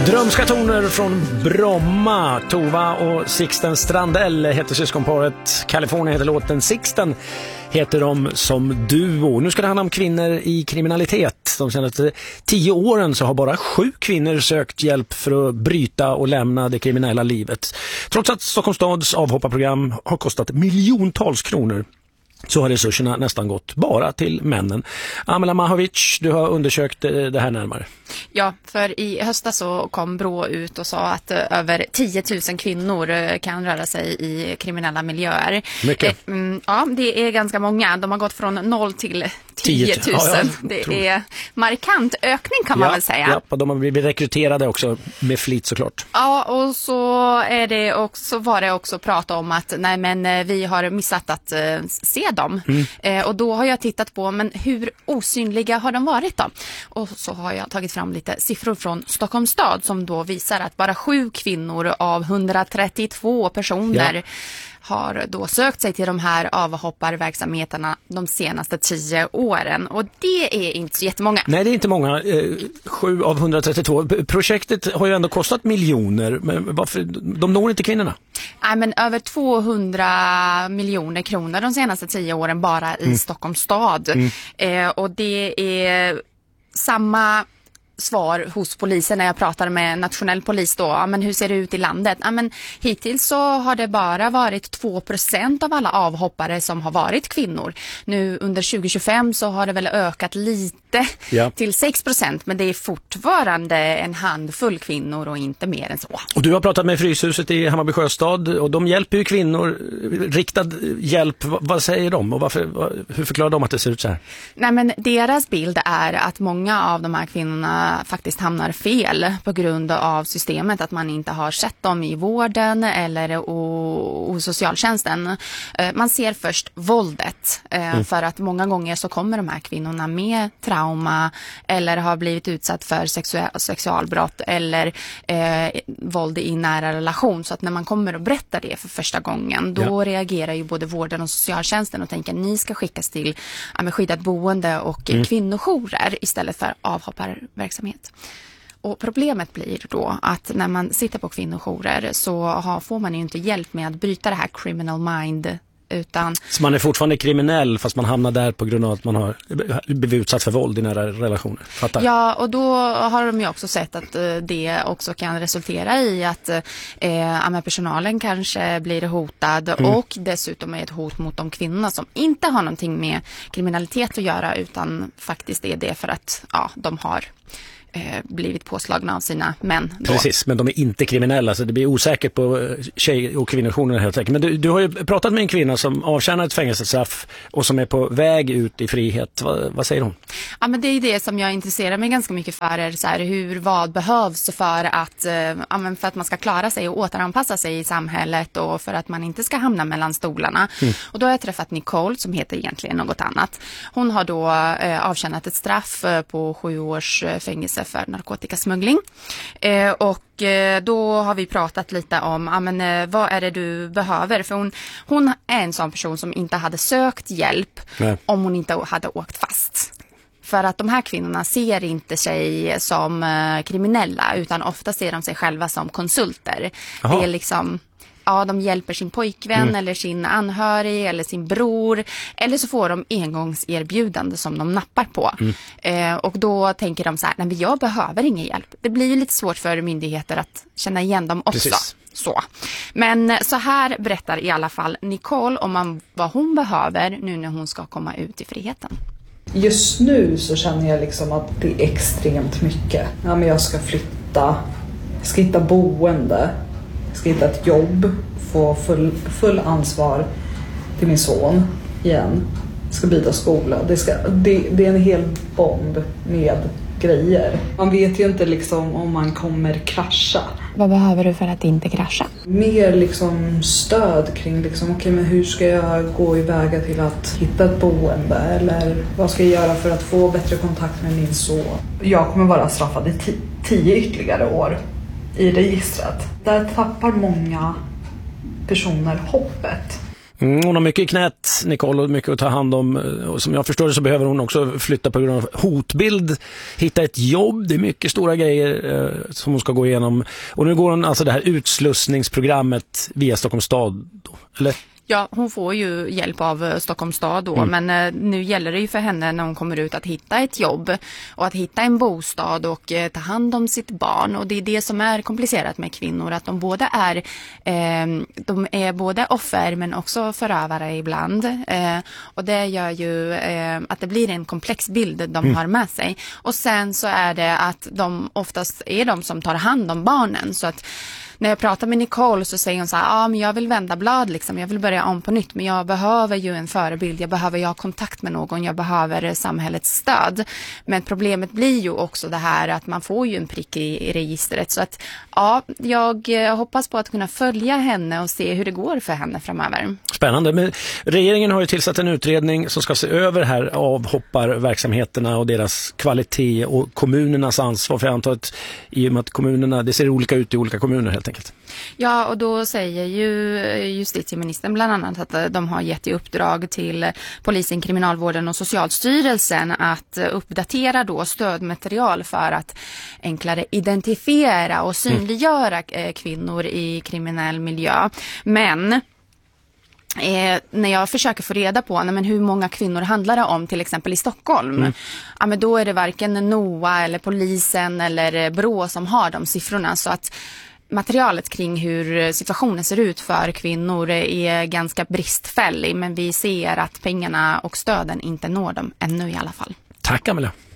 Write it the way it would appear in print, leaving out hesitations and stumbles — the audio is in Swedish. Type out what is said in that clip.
Drömska toner från Bromma. Tova och Sixten Strandell heter syskonparet. California heter låten. Sixten heter de som duo. Nu ska det handla om kvinnor i kriminalitet. De senaste 10 åren så har bara 7 kvinnor sökt hjälp för att bryta och lämna det kriminella livet. Trots att Stockholms stads avhopparprogram har kostat miljontals kronor, så har resurserna nästan gått bara till männen. Amela Mahovic, du har undersökt det här närmare. Ja, för i höstas så kom Brå ut och sa att över 10 000 kvinnor kan röra sig i kriminella miljöer. Mycket. Ja, det är ganska många. De har gått från 0 till 10 000. Ja, det är markant ökning kan man väl säga. Ja, de har blivit rekryterade också med flit såklart. Ja, och så är det också, var det också prat om att nej, men vi har missat att se dem. Och då har jag tittat på, men hur osynliga har de varit då? Och så har jag tagit fram lite siffror från Stockholms stad som då visar att bara 7 kvinnor av 132 personer har då sökt sig till de här avhopparverksamheterna de senaste 10 åren. Och det är inte så jättemånga. Nej, det är inte många. 7 av 132. Projektet har ju ändå kostat miljoner. Men varför? De når inte kvinnorna. Nej, men över 200 miljoner kronor de senaste 10 åren bara i Stockholms stad. Och det är samma svar hos polisen när jag pratar med nationell polis då. Ja, men hur ser det ut i landet? Ja, men hittills så har det bara varit 2% av alla avhoppare som har varit kvinnor. Nu under 2025 så har det väl ökat lite till 6%, men det är fortfarande en handfull kvinnor och inte mer än så. Och du har pratat med Fryshuset i Hammarby Sjöstad och de hjälper ju kvinnor, riktad hjälp. Vad säger de och hur förklarar de att det ser ut så här? Nej, men deras bild är att många av de här kvinnorna faktiskt hamnar fel på grund av systemet, att man inte har sett dem i vården eller hos socialtjänsten. Man ser först våldet för att många gånger så kommer de här kvinnorna med trauma eller har blivit utsatt för sexualbrott eller våld i nära relation, så att när man kommer och berättar det för första gången då reagerar ju både vården och socialtjänsten och tänker ni ska skickas till skyddat boende och kvinnojourer istället för avhopparverksamhet. Och problemet blir då att när man sitter på kvinnojourer så får man ju inte hjälp med att bryta det här criminal mind, utan... Så man är fortfarande kriminell fast man hamnar där på grund av att man har blivit utsatt för våld i nära relationer. Fattar? Ja, och då har de ju också sett att det också kan resultera i att personalen kanske blir hotad och dessutom är ett hot mot de kvinnorna som inte har någonting med kriminalitet att göra utan faktiskt är det för att de har blivit påslagna av sina män. Då. Precis, men de är inte kriminella så det blir osäkert på tjej- och kvinnojourerna helt enkelt. Men du har ju pratat med en kvinna som avtjänar ett fängelsestraff och som är på väg ut i frihet. Vad säger hon? Ja, men det är det som jag intresserar mig ganska mycket för. Är så här, vad behövs för att man ska klara sig och återanpassa sig i samhället och för att man inte ska hamna mellan stolarna. Och då har jag träffat Nicole som heter egentligen något annat. Hon har då avtjänat ett straff på 7 års fängelse för narkotikasmuggling. Och då har vi pratat lite om vad är det du behöver? För hon är en sån person som inte hade sökt hjälp om hon inte hade åkt fast. För att de här kvinnorna ser inte sig som kriminella utan ofta ser de sig själva som konsulter. Aha. Det är liksom... Ja, de hjälper sin pojkvän eller sin anhörig eller sin bror. Eller så får de engångserbjudande som de nappar på. Och då tänker de så här, nej men jag behöver ingen hjälp. Det blir ju lite svårt för myndigheter att känna igen dem också. Precis. Så. Men så här berättar i alla fall Nicole om vad hon behöver nu när hon ska komma ut i friheten. Just nu så känner jag liksom att det är extremt mycket. Ja, men jag ska flytta, jag ska hitta boende. Jag ska hitta ett jobb, få full ansvar till min son igen. Jag ska byta skola. Det är en hel bomb med grejer. Man vet ju inte liksom om man kommer krascha. Vad behöver du för att inte krascha? Mer liksom stöd kring liksom, okej, men hur ska jag gå iväg till att hitta ett boende? Eller vad ska jag göra för att få bättre kontakt med min son? Jag kommer vara straffad i 10 ytterligare år i registret. Där tappar många personer hoppet. Hon har mycket i knät, Nicole, och mycket att ta hand om. Och som jag förstår det så behöver hon också flytta på grund av hotbild, hitta ett jobb. Det är mycket stora grejer som hon ska gå igenom. Och nu går hon alltså det här utslussningsprogrammet via Stockholms stad, eller? Ja, hon får ju hjälp av Stockholms stad då, men nu gäller det ju för henne när hon kommer ut att hitta ett jobb och att hitta en bostad och ta hand om sitt barn. Och det är det som är komplicerat med kvinnor, att de är både offer men också förövare ibland. Och det gör ju att det blir en komplex bild de har med sig. Och sen så är det att de oftast är de som tar hand om barnen, så att när jag pratar med Nicole så säger hon så här, men jag vill vända blad liksom, jag vill börja om på nytt, men jag behöver ju en förebild, jag behöver ha kontakt med någon, jag behöver samhällets stöd. Men problemet blir ju också det här att man får ju en prick i registret, så att jag hoppas på att kunna följa henne och se hur det går för henne framöver. Spännande, men regeringen har ju tillsatt en utredning som ska se över här avhopparverksamheterna och deras kvalitet och kommunernas ansvar, för jag antar att i och med att kommunerna, det ser olika ut i olika kommuner helt enkelt. Ja, och då säger ju justitieministern bland annat att de har gett i uppdrag till polisen, kriminalvården och Socialstyrelsen att uppdatera då stödmaterial för att enklare identifiera och synliggöra kvinnor i kriminell miljö. Men när jag försöker få reda på hur många kvinnor handlar det om till exempel i Stockholm, men då är det varken NOA eller polisen eller BRÅ som har de siffrorna, så att materialet kring hur situationen ser ut för kvinnor är ganska bristfällig, men vi ser att pengarna och stöden inte når dem ännu i alla fall. Tack Amelia.